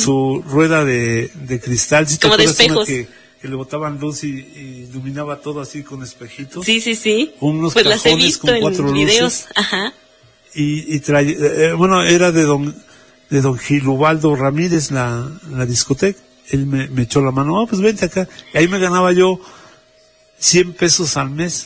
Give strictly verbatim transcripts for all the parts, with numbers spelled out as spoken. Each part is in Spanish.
su rueda de, de cristal. ¿Sí como de espejos. Que, que le botaban luz y, y iluminaba todo así con espejitos. Sí, sí, sí. Unos pues las he visto con en cuatro videos. luces. Ajá. Y, y trae, eh, bueno, era de don, de don Gilubaldo Ramírez, la, la discoteca. Él me, me echó la mano, oh, pues vente acá. Y ahí me ganaba yo cien pesos al mes.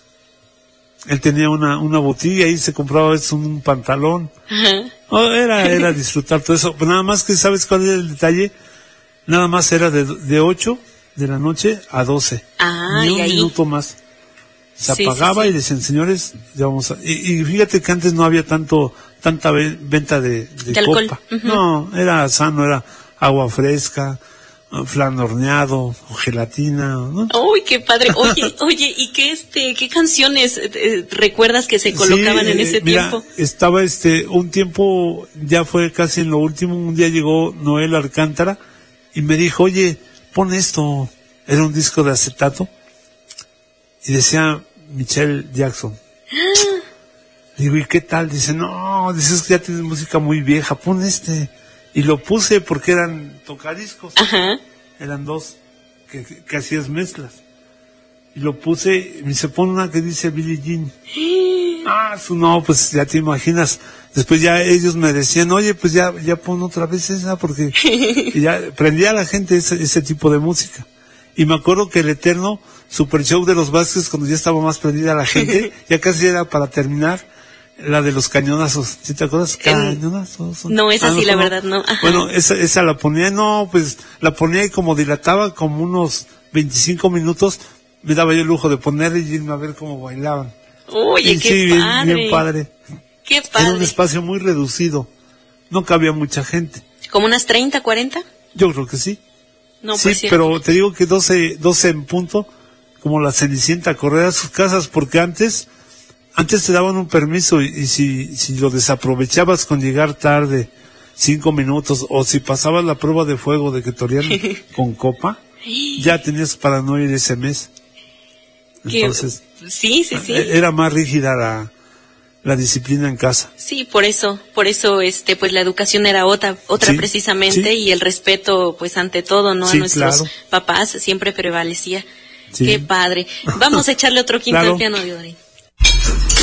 Él tenía una, una botella, ahí se compraba eso, un pantalón. Ajá. Oh, era, era disfrutar todo eso. Nada más que, ¿sabes cuál era el detalle? Nada más era de, de ocho de la noche a doce. Ah, Ni un y ahí... minuto más. Se sí, apagaba sí, sí. y decían, señores, ya vamos a... Y, y fíjate que antes no había tanto, tanta ve, venta de, de, de alcohol. copa. Uh-huh. No, era sano, era agua fresca, flan horneado, o gelatina, ¿no? Uy, qué padre. Oye, oye, ¿y qué este, qué canciones eh, recuerdas que se colocaban sí, en ese eh, mira, tiempo? Estaba este, un tiempo, ya fue casi en lo último, un día llegó Noel Alcántara y me dijo, oye, pon esto. Era un disco de acetato y decía Michelle Jackson. Ah. Digo, ¿y qué tal? Dice, no, dices que ya tienes música muy vieja, pon este. Y lo puse porque eran tocadiscos. Ajá. Eran dos que, que, que hacías mezclas. Y lo puse, y me dice, pon una que dice Billie Jean. Ah, su no, pues ya te imaginas. Después ya ellos me decían, oye, pues ya, ya pon otra vez esa, porque y ya prendía a la gente ese, ese tipo de música. Y me acuerdo que el eterno Super Show de los Vázquez, cuando ya estaba más prendida la gente, ya casi era para terminar, la de los cañonazos. ¿Sí te acuerdas? Cañonazos. No, esa ah, sí, no, la no. verdad, no. Ajá. Bueno, esa, esa la ponía, no, pues la ponía y como dilataba como unos veinticinco minutos, me daba yo el lujo de ponerle y irme a ver cómo bailaban. Oye, y qué sí, padre. Bien, bien padre. Qué padre. Era un espacio muy reducido. No cabía mucha gente. ¿Como unas treinta, cuarenta? Yo creo que sí. No, sí, pues sí. Pero te digo que doce, doce en punto, como la Cenicienta, correr a sus casas, porque antes, antes te daban un permiso y, y si, si lo desaprovechabas con llegar tarde, cinco minutos, o si pasabas la prueba de fuego de que te olían con copa, ya tenías para no ir ese mes. Entonces, que, sí, sí, sí. Era más rígida la, la disciplina en casa. Sí, por eso, por eso, este, pues la educación era otra, otra sí, precisamente, sí. y el respeto, pues ante todo, ¿no? Sí, a nuestros claro. papás siempre prevalecía. Sí. Qué padre. Vamos a echarle otro quinto claro. al piano, Diodori.